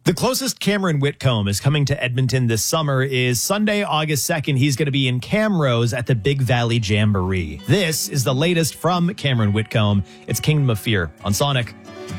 The closest Cameron Whitcomb is coming to Edmonton this summer is Sunday, August 2nd. He's going to be in Camrose at the Big Valley Jamboree. This is the latest from Cameron Whitcomb. It's Kingdom of Fear on Sonic.